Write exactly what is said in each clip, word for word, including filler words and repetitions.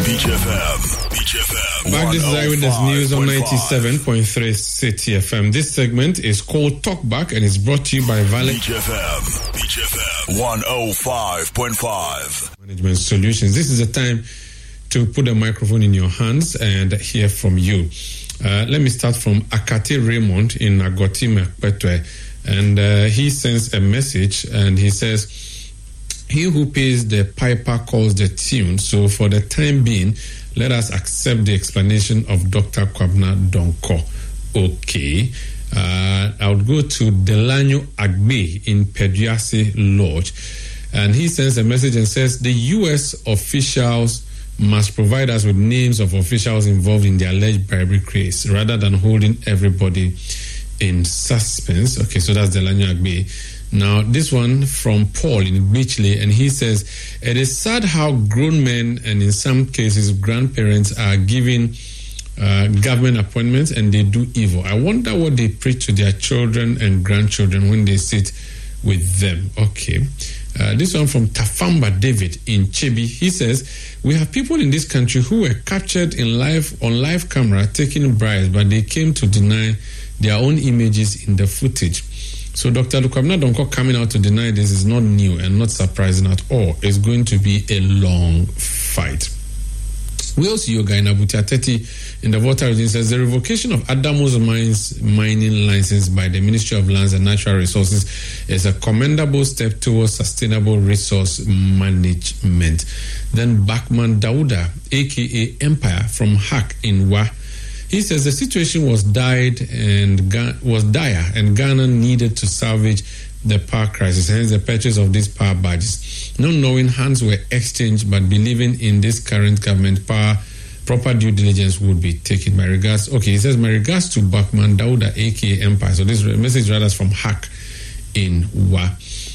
Beach F M. Beach F M. Back, this is Eyewitness News on ninety-seven point three City F M. This segment is called Talkback and it's brought to you by Valley Beach F M. Beach F M. one oh five point five. Management Solutions. This is the time to put the microphone in your hands and hear from you. Uh, let me start from Akate Raymond in Agoti Mekpetwe. And uh, he sends a message and he says, he who pays the piper calls the tune. So for the time being, let us accept the explanation of Doctor Kwabena Donko. Okay. Uh, I would go to Delano Agbe in Peduase Lodge. And he sends a message and says, the U S officials must provide us with names of officials involved in the alleged bribery case rather than holding everybody in suspense. Okay, so that's Delano Agbe. Now, this one from Paul in Beachley, and he says, it is sad how grown men and in some cases grandparents are given uh, government appointments and they do evil. I wonder what they preach to their children and grandchildren when they sit with them. Okay. Uh, this one from Tafamba David in Chebi. He says, we have people in this country who were captured in live on live camera taking bribes, but they came to deny their own images in the footage. So Doctor Kwabena Donko coming out to deny this is not new and not surprising at all. It's going to be a long fight. Wales Yoga in Abuja thirty in the Volta region says the revocation of Adamos Mines mining license by the Ministry of Lands and Natural Resources is a commendable step towards sustainable resource management. Then Bakman Dauda, aka Empire from Hak in Wa, he says the situation was died and was dire and Ghana needed to salvage the power crisis, hence the purchase of these power badges. Not knowing hands were exchanged, but believing in this current government power, proper due diligence would be taken. My regards. Okay, he says, my regards to Bakman Dauda, aka Empire. So this message rather is from Hak in Wa.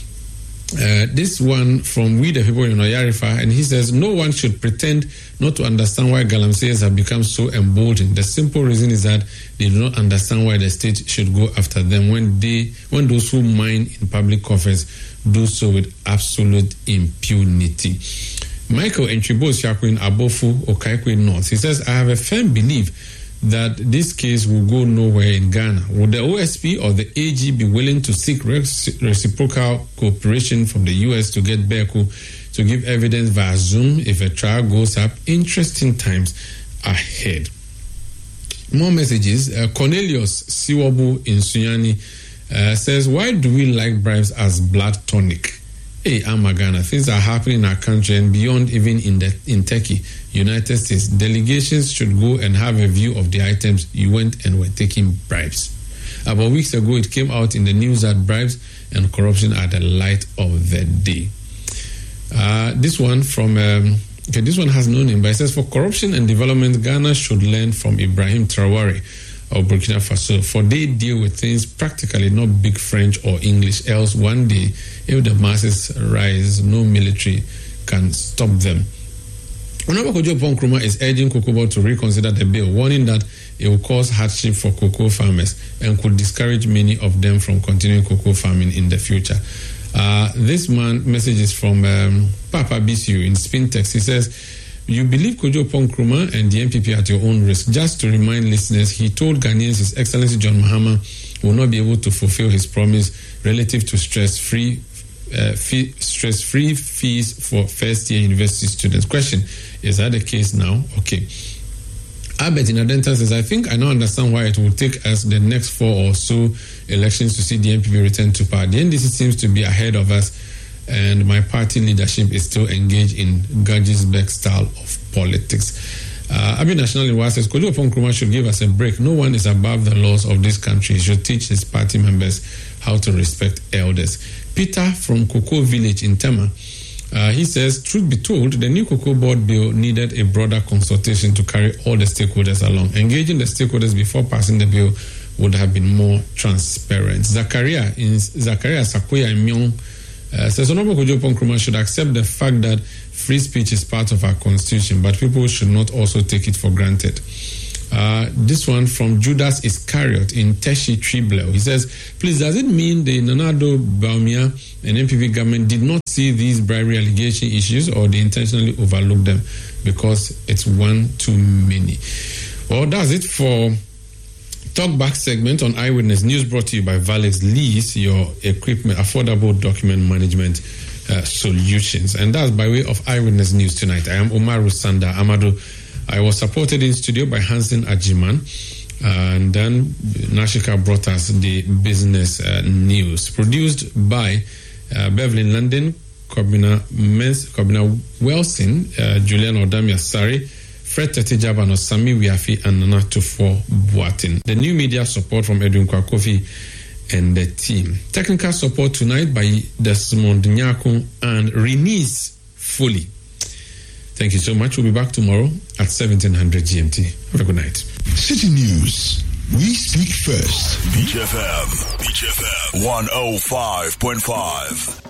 Uh, this one from We the People in Oyarifa, and he says, no one should pretend not to understand why Galamseyers have become so emboldened. The simple reason is that they do not understand why the state should go after them when they, when those who mine in public coffers do so with absolute impunity. Michael Entribo Siako in Abofu, Okaikwe North, he says, I have a firm belief that this case will go nowhere in Ghana. Would the O S P or the A G be willing to seek reciprocal cooperation from the U S to get Beku to give evidence via Zoom if a trial goes up? Interesting times ahead. More messages. Uh, Cornelius Siwabu in Sunyani uh, says, why do we like bribes as blood tonic? Hey, Amagana, things are happening in our country and beyond, even in the in Turkey, United States. Delegations should go and have a view of the items you went and were taking bribes. About weeks ago, it came out in the news that bribes and corruption are the light of the day. Uh, this one from, um, okay, this one has no name, but it says, for corruption and development, Ghana should learn from Ibrahim Traore of Burkina Faso, for they deal with things practically not big French or English, else one day, if the masses rise, no military can stop them. Honorable Kojo Nkrumah is urging Cocoa Board to reconsider the bill, warning that it will cause hardship for cocoa farmers and could discourage many of them from continuing cocoa farming in the future. Uh, this man message is from um, Papa B C U in Spintex. He says, you believe Kojo Nkrumah and the N P P at your own risk. Just to remind listeners, he told Ghanaians His Excellency John Mahama will not be able to fulfill his promise relative to stress-free uh, fee, stress-free fees for first-year university students. Question, is that the case now? Okay. Albert in Adenta says, I think I now understand why it will take us the next four or so elections to see the N P P return to power. The N D C seems to be ahead of us, and my party leadership is still engaged in Gadgisburg style of politics. Uh, Abi National Inwa says, Kojo Nkrumah should give us a break. No one is above the laws of this country. He should teach his party members how to respect elders. Peter from Cocoa Village in Tema, uh, he says, truth be told, the new Cocoa Board bill needed a broader consultation to carry all the stakeholders along. Engaging the stakeholders before passing the bill would have been more transparent. Zakaria in Zakaria Sakoya Myong Uh, says Honorable Kojo Nkrumah should accept the fact that free speech is part of our constitution, but people should not also take it for granted. Uh, this one from Judas Iscariot in Teshi Triblew. He says, please, does it mean the Nana Addo Bawumia and N P P government did not see these bribery allegation issues, or they intentionally overlooked them because it's one too many? Well, that's it for Talkback segment on Eyewitness News, brought to you by Valix Lease, your equipment, affordable document management uh, solutions. And that's by way of Eyewitness News tonight. I am Umaru Sanda Amadu. I was supported in studio by Hansen Ajiman, uh, and then Nashika brought us the business uh, news. Produced by uh, Beverly London, Kobina, Mens, Kobina Wilson, uh, Julian Odamia Sari, Fred Tetejabano, Sami Wiafi, and Nana Tufo Buatin. The new media support from Edwin Kwakofi and the team. Technical support tonight by Desmond Nyakun and Renise Foley. Thank you so much. We'll be back tomorrow at seventeen hundred G M T. Have a good night. City News. We speak first. Beach F M. Beach F M. one oh five point five.